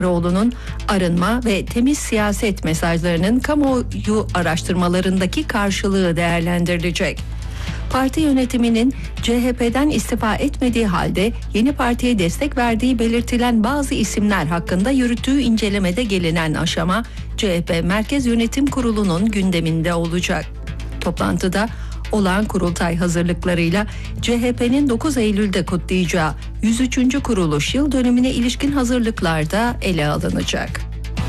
Kılıçdaroğlu'nun arınma ve temiz siyaset mesajlarının kamuoyu araştırmalarındaki karşılığı değerlendirilecek. Parti yönetiminin CHP'den istifa etmediği halde yeni partiye destek verdiği belirtilen bazı isimler hakkında yürüttüğü incelemede gelinen aşama CHP Merkez Yönetim Kurulu'nun gündeminde olacak. Toplantıda olağan kurultay hazırlıklarıyla CHP'nin 9 Eylül'de kutlayacağı 103. kuruluş yıl dönümüne ilişkin hazırlıklar da ele alınacak.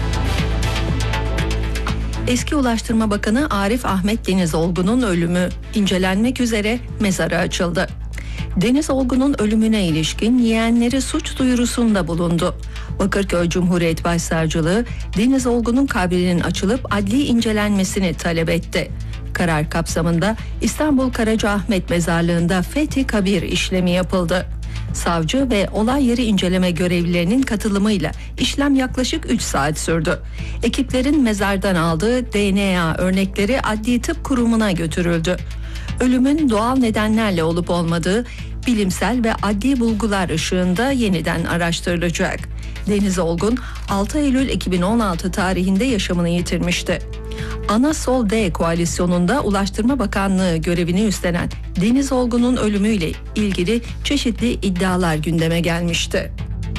Eski Ulaştırma Bakanı Arif Ahmet Deniz Olgun'un ölümü incelenmek üzere mezarı açıldı. Deniz Olgun'un ölümüne ilişkin yeğenleri suç duyurusunda bulundu. Bakırköy Cumhuriyet Başsavcılığı Deniz Olgun'un kabrinin açılıp adli incelenmesini talep etti. Karar kapsamında İstanbul Karacaahmet Mezarlığı'nda fethi kabir işlemi yapıldı. Savcı ve olay yeri inceleme görevlilerinin katılımıyla işlem yaklaşık 3 saat sürdü. Ekiplerin mezardan aldığı DNA örnekleri Adli Tıp Kurumu'na götürüldü. Ölümün doğal nedenlerle olup olmadığı bilimsel ve adli bulgular ışığında yeniden araştırılacak. Deniz Olgun 6 Eylül 2016 tarihinde yaşamını yitirmişti. Ana Sol D koalisyonunda Ulaştırma Bakanlığı görevini üstlenen Deniz Olgun'un ölümüyle ilgili çeşitli iddialar gündeme gelmişti.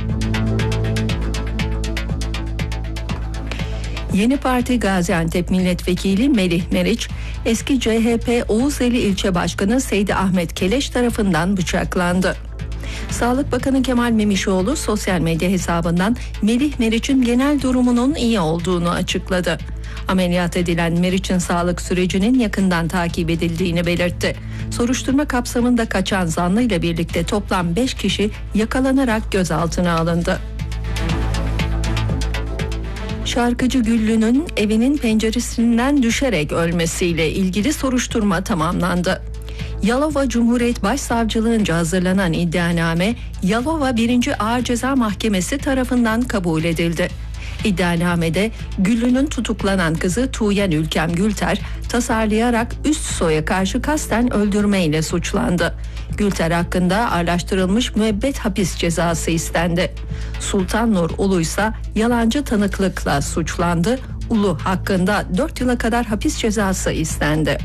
Yeni Parti Gaziantep Milletvekili Melih Meriç, eski CHP Oğuzeli İlçe Başkanı Seydi Ahmet Keleş tarafından bıçaklandı. Sağlık Bakanı Kemal Memişoğlu sosyal medya hesabından Melih Meriç'in genel durumunun iyi olduğunu açıkladı. Ameliyat edilen Meriç'in sağlık sürecinin yakından takip edildiğini belirtti. Soruşturma kapsamında kaçan zanlı ile birlikte toplam 5 kişi yakalanarak gözaltına alındı. Şarkıcı Güllü'nün evinin penceresinden düşerek ölmesiyle ilgili soruşturma tamamlandı. Yalova Cumhuriyet Başsavcılığınca hazırlanan iddianame Yalova 1. Ağır Ceza Mahkemesi tarafından kabul edildi. İddianamede Güllü'nün tutuklanan kızı Tuğyan Ülkem Gülter tasarlayarak üst soya karşı kasten öldürmeyle suçlandı. Gülter hakkında ağırlaştırılmış müebbet hapis cezası istendi. Sultan Nur Ulu ise yalancı tanıklıkla suçlandı. Ulu hakkında 4 yıla kadar hapis cezası istendi.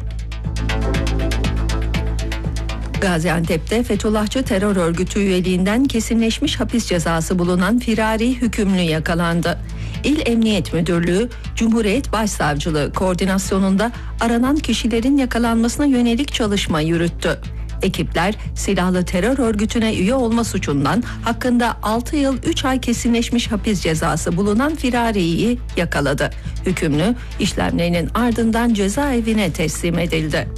Gaziantep'te Fethullahçı terör örgütü üyeliğinden kesinleşmiş hapis cezası bulunan firari hükümlü yakalandı. İl Emniyet Müdürlüğü, Cumhuriyet Başsavcılığı koordinasyonunda aranan kişilerin yakalanmasına yönelik çalışma yürüttü. Ekipler silahlı terör örgütüne üye olma suçundan hakkında 6 yıl 3 ay kesinleşmiş hapis cezası bulunan firariyi yakaladı. Hükümlü işlemlerinin ardından cezaevine teslim edildi.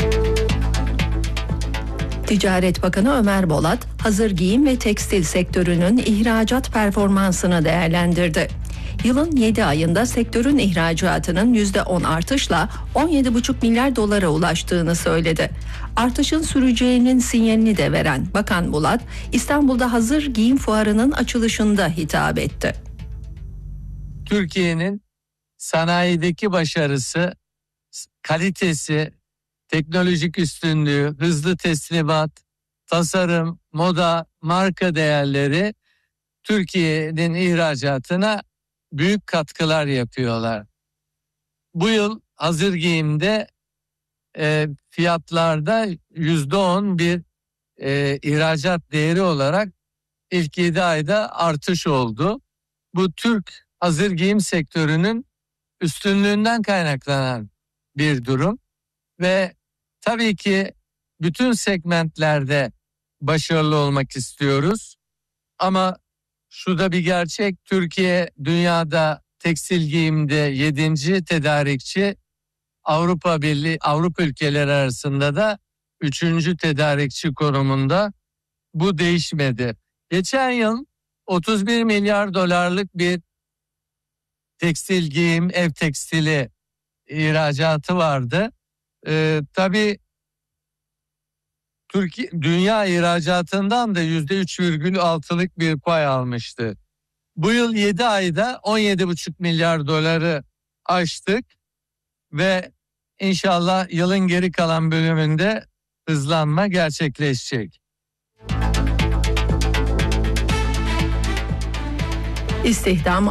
Ticaret Bakanı Ömer Bolat, hazır giyim ve tekstil sektörünün ihracat performansını değerlendirdi. Yılın 7 ayında sektörün ihracatının %10 artışla 17,5 milyar dolara ulaştığını söyledi. Artışın süreceğinin sinyalini de veren Bakan Bolat, İstanbul'da hazır giyim fuarının açılışında hitap etti. Türkiye'nin sanayideki başarısı, kalitesi, teknolojik üstünlüğü, hızlı teslimat, tasarım, moda, marka değerleri Türkiye'nin ihracatına büyük katkılar yapıyorlar. Bu yıl hazır giyimde fiyatlarda %10 bir ihracat değeri olarak ilk 7 ayda artış oldu. Bu Türk hazır giyim sektörünün üstünlüğünden kaynaklanan bir durum ve tabii ki bütün segmentlerde başarılı olmak istiyoruz. Ama şu da bir gerçek, Türkiye dünyada tekstil giyimde 7. tedarikçi, Avrupa Birliği, Avrupa ülkeleri arasında da 3. tedarikçi konumunda. Bu değişmedi. Geçen yıl 31 milyar dolarlık bir tekstil giyim, ev tekstili ihracatı vardı. Tabii Türkiye dünya ihracatından da %3,6'lık bir pay almıştı. Bu yıl 7 ayda 17,5 milyar doları aştık ve inşallah yılın geri kalan bölümünde hızlanma gerçekleşecek. İstihdam